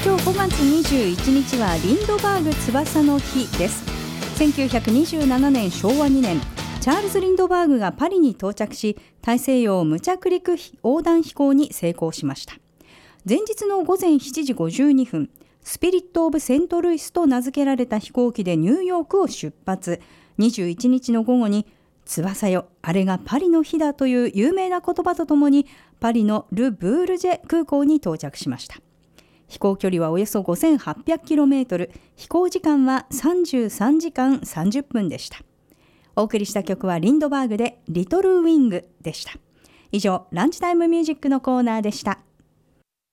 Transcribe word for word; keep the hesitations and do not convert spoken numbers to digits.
今日ごがつにじゅういちにちはリンドバーグ翼の日です。せんきゅうひゃくにじゅうななねんしょうわにねん、チャールズ・リンドバーグがパリに到着し、大西洋無着陸横断飛行に成功しました。前日のごぜんしちじごじゅうにふん、スピリット・オブ・セントルイスと名付けられた飛行機でニューヨークを出発。にじゅういちにちの午後に、翼よ、あれがパリの日だという有名な言葉とともに、パリのル・ブールジェ空港に到着しました。飛行距離はおよそ ごせんはっぴゃくキロメートル、飛行時間はさんじゅうさんじかんさんじゅっぷんでした。お送りした曲はリンドバーグでリトルウィングでした。以上、ランチタイムミュージックのコーナーでした。